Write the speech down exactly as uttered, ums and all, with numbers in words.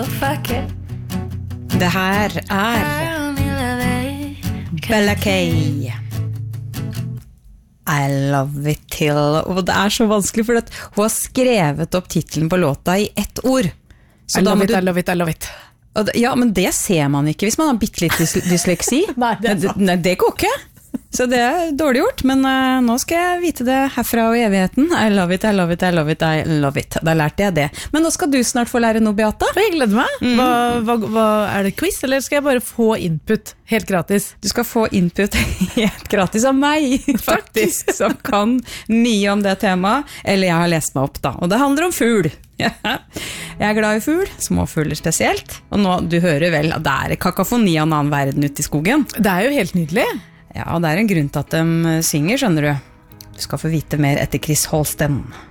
so fuck it. Det her er Bella Kay. I love it till. Og det er så vanskelig, for at hun har skrevet opp titelen på låta i ett ord. Så I love it, du... I love it, I love it. Ja, men det ser man ikke hvis man har bitte litt dys dysleksi. Nei, det er sant. Nei, det går ikke. Så det er dårlig gjort, men uh, nå skal jeg vite det herfra og i evigheten. I love it, I love it, I love it, I love it. Da lærte jeg det. Men nå skal du snart få lære noe, Beata. Jeg gleder meg. Mm. Hva, hva, hva, er det quiz, eller skal jeg bare få input helt gratis? Du skal få input helt gratis av meg, faktisk, som kan mye om det temaet. Eller jeg har lest meg opp da, og det handler om fugl. Jeg er glad i fugl, små fugler spesielt. Og nå, du hører vel at det er kakafoni av en annen verden ute i skogen. Det er jo helt nydelig. Ja, det er en grunn til at de synger, skjønner du. Du skal få vite mer etter Chris Holsten.